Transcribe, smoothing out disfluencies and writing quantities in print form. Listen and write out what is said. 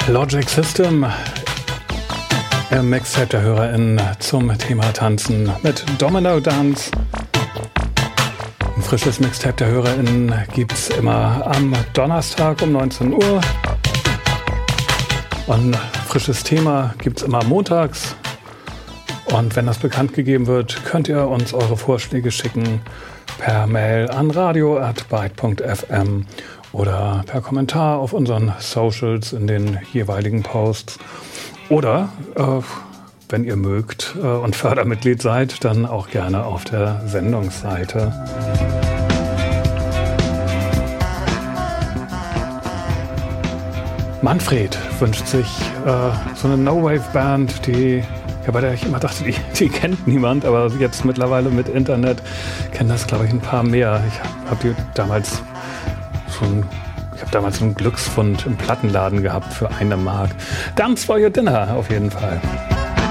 Logic System im Mixtape der HörerInnen zum Thema Tanzen mit Domino Dance. Ein frisches Mixtape der HörerInnen gibt's immer am Donnerstag um 19 Uhr. Und ein frisches Thema gibt's immer montags. Und wenn das bekannt gegeben wird, könnt ihr uns eure Vorschläge schicken per Mail an radio@byte.fm oder per Kommentar auf unseren Socials in den jeweiligen Posts. Oder, wenn ihr mögt und Fördermitglied seid, dann auch gerne auf der Sendungsseite. Manfred wünscht sich so eine No-Wave-Band, bei der ich immer dachte, die kennt niemand, aber jetzt mittlerweile mit Internet kennen das, glaube ich, ein paar mehr. Ich habe damals einen Glücksfund im Plattenladen gehabt für 1 Mark. Dance for Your Dinner auf jeden Fall.